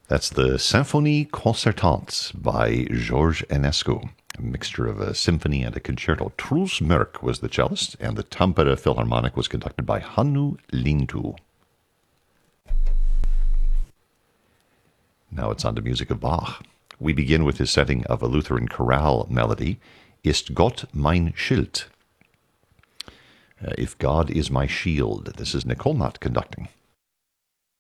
That's the Symphonie Concertante by Georges Enescu, a mixture of a symphony and a concerto. Truls Mørk was the cellist, and the Tampere Philharmonic was conducted by Hannu Lintu. Now it's on to music of Bach. We begin with his setting of a Lutheran chorale melody, Ist Gott mein Schild? If God is my shield. This is Nicole Knott conducting.